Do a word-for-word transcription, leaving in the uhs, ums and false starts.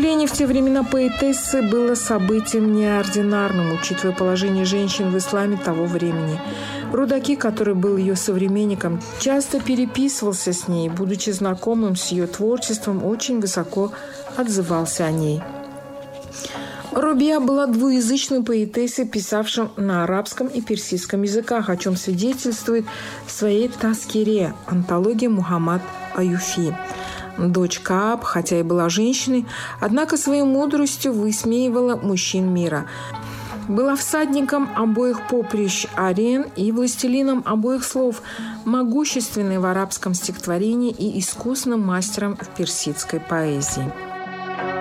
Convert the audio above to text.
Появление в те времена поэтессы было событием неординарным, учитывая положение женщин в исламе того времени. Рудаки, который был ее современником, часто переписывался с ней, будучи знакомым с ее творчеством, очень высоко отзывался о ней. Рубия была двуязычной поэтессой, писавшим на арабском и персидском языках, о чем свидетельствует в своей «Таскире» антологии Мухаммад Аюфи. Дочь Кааб, хотя и была женщиной, однако своей мудростью высмеивала мужчин мира. Была всадником обоих поприщ арен и властелином обоих слов, могущественной в арабском стихотворении и искусным мастером в персидской поэзии.